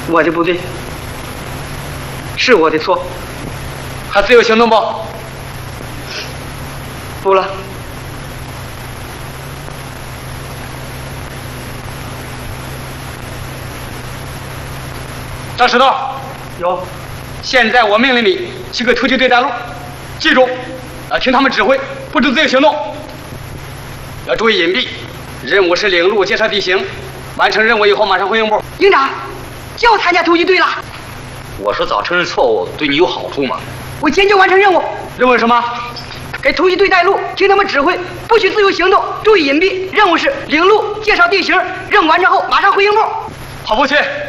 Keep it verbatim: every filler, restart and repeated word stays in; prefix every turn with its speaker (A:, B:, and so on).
A: 我的不对，是我的错。
B: 还自由行动不？
A: 不了。
B: 张石头，
A: 有。
B: 现在我命令你去给突击队带路，记住，要听他们指挥，不准自由行动。要注意隐蔽，任务是领路介绍地形，完成任务以后马上回营部。
A: 营长，就参加突击队了。
B: 我说早承认错误对你有好处吗？
A: 我坚决完成任务。
B: 任务是什么？
A: 给突击队带路，听他们指挥，不许自由行动，注意隐蔽。任务是领路介绍地形，任务完成后马上回营部。
B: 跑步去。